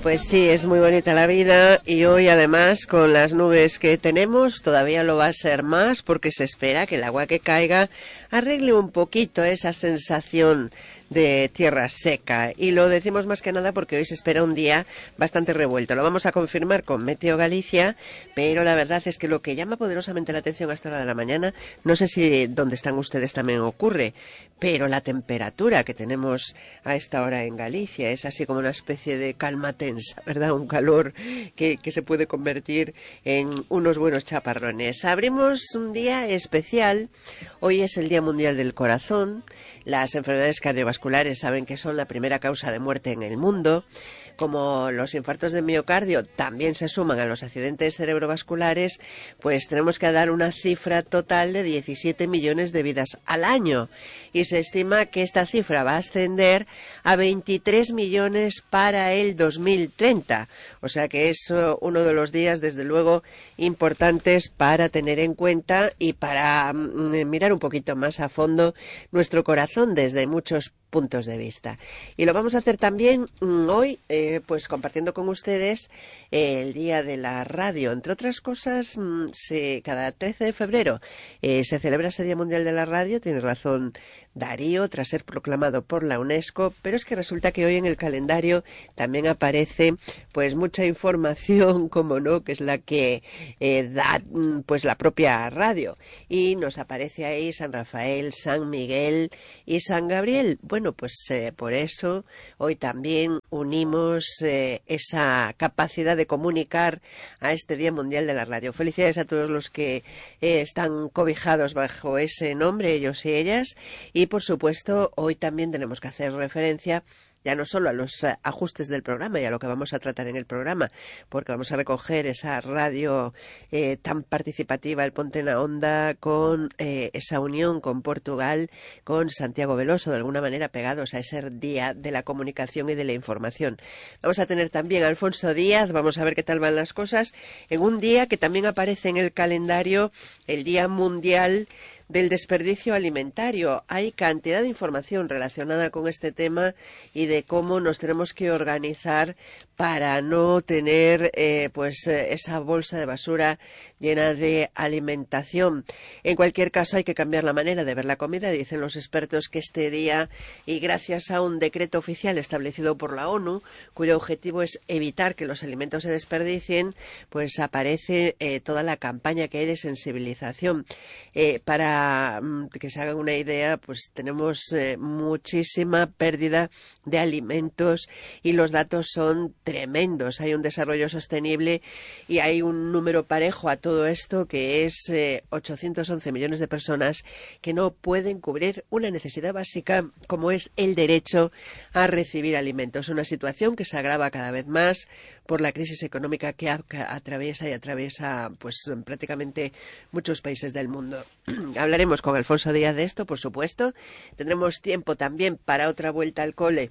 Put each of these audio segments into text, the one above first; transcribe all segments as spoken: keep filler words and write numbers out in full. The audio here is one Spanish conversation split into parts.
Pues sí, es muy bonita la vida y hoy además con las nubes que tenemos todavía lo va a ser más porque se espera que el agua que caiga arregle un poquito esa sensación de tierra seca, y lo decimos más que nada porque hoy se espera un día bastante revuelto. Lo vamos a confirmar con Meteo Galicia, pero la verdad es que lo que llama poderosamente la atención a esta hora de la mañana, no sé si donde están ustedes también ocurre, pero la temperatura que tenemos a esta hora en Galicia es así como una especie de calma tensa, ¿verdad? Un calor que, que se puede convertir en unos buenos chaparrones. Abrimos un día especial. Hoy es el Día Mundial del Corazón. Las enfermedades cardiovasculares saben que son la primera causa de muerte en el mundo. Como los infartos de miocardio también se suman a los accidentes cerebrovasculares, pues tenemos que dar una cifra total de diecisiete millones de vidas al año. Y se estima que esta cifra va a ascender a veintitrés millones para el dos mil treinta. O sea que es uno de los días, desde luego, importantes para tener en cuenta y para mm, mirar un poquito más a fondo nuestro corazón desde muchos puntos de vista. Y lo vamos a hacer también mm, hoy, eh, pues compartiendo con ustedes eh, el Día de la Radio. Entre otras cosas, mm, se, cada trece de febrero eh, se celebra ese Día Mundial de la Radio. Tiene razón Darío, tras ser proclamado por la UNESCO, pero es que resulta que hoy en el calendario también aparece pues mucha información, como no, que es la que eh, da pues la propia radio, y nos aparece ahí San Rafael, San Miguel y San Gabriel. Bueno, pues eh, por eso hoy también unimos eh, esa capacidad de comunicar a este Día Mundial de la Radio. Felicidades a todos los que eh, están cobijados bajo ese nombre, ellos y ellas. Y por supuesto, hoy también tenemos que hacer referencia ya no solo a los uh, ajustes del programa y a lo que vamos a tratar en el programa, porque vamos a recoger esa radio eh, tan participativa, el Ponte na Onda, con eh, esa unión con Portugal, con Santiago Veloso, de alguna manera pegados a ese día de la comunicación y de la información. Vamos a tener también a Alfonso Díaz, vamos a ver qué tal van las cosas, en un día que también aparece en el calendario, el Día Mundial del Desperdicio Alimentario. Hay cantidad de información relacionada con este tema y de cómo nos tenemos que organizar para no tener eh, pues eh, esa bolsa de basura llena de alimentación. En cualquier caso, hay que cambiar la manera de ver la comida. Dicen los expertos que este día, y gracias a un decreto oficial establecido por la ONU, cuyo objetivo es evitar que los alimentos se desperdicien, pues aparece eh, toda la campaña que hay de sensibilización. Eh, para mm, que se hagan una idea, pues tenemos eh, muchísima pérdida de alimentos y los datos son tremendos. Hay un desarrollo sostenible y hay un número parejo a todo esto, que es eh, ochocientos once millones de personas que no pueden cubrir una necesidad básica como es el derecho a recibir alimentos. Una situación que se agrava cada vez más por la crisis económica que, a, que atraviesa y atraviesa pues prácticamente muchos países del mundo. Hablaremos con Alfonso Díaz de esto, por supuesto. Tendremos tiempo también para otra vuelta al cole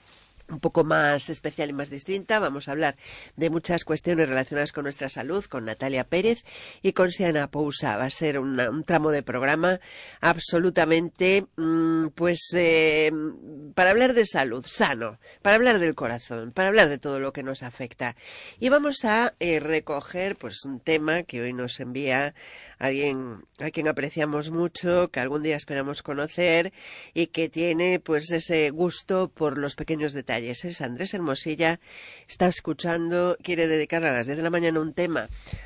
un poco más especial y más distinta. Vamos a hablar de muchas cuestiones relacionadas con nuestra salud, con Natalia Pérez y con Siana Pousa. Va a ser una, un tramo de programa absolutamente, mmm, pues, eh, para hablar de salud, sano, para hablar del corazón, para hablar de todo lo que nos afecta. Y vamos a eh, recoger, pues, un tema que hoy nos envía alguien a quien apreciamos mucho, que algún día esperamos conocer y que tiene, pues, ese gusto por los pequeños detalles. Es Andrés Hermosilla, está escuchando, quiere dedicar a las diez de la mañana un tema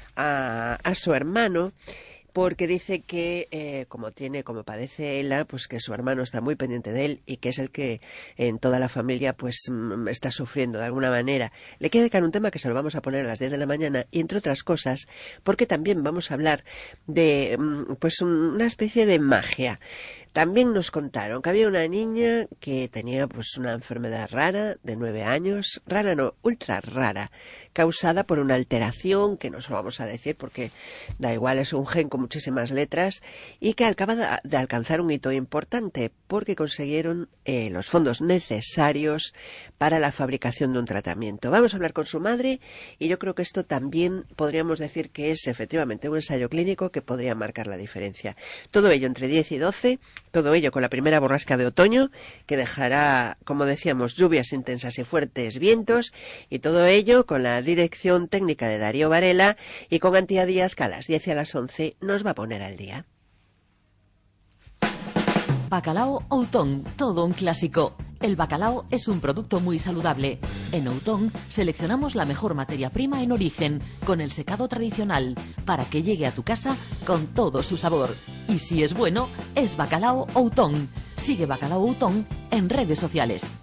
a, a su hermano, porque dice que, eh, como tiene, como padece Ela, pues que su hermano está muy pendiente de él y que es el que en toda la familia pues mm, está sufriendo de alguna manera. Le quiere dedicar un tema que se lo vamos a poner a las diez de la mañana, y entre otras cosas, porque también vamos a hablar de mm, pues una especie de magia. También nos contaron que había una niña que tenía pues una enfermedad rara de nueve años, rara no, ultra rara, causada por una alteración, que no se lo vamos a decir porque da igual, es un gen como muchísimas letras y que acaba de alcanzar un hito importante porque consiguieron eh, los fondos necesarios para la fabricación de un tratamiento. Vamos a hablar con su madre y yo creo que esto también podríamos decir que es efectivamente un ensayo clínico que podría marcar la diferencia. Todo ello entre diez y doce, todo ello con la primera borrasca de otoño que dejará, como decíamos, lluvias intensas y fuertes vientos, y todo ello con la dirección técnica de Darío Varela y con Antía Díaz, que a las diez y a las once nos va a poner al día. Bacalao Outón, todo un clásico. El bacalao es un producto muy saludable. En Outón seleccionamos la mejor materia prima en origen, con el secado tradicional, para que llegue a tu casa con todo su sabor. Y si es bueno, es Bacalao Outón. Sigue Bacalao Outón en redes sociales.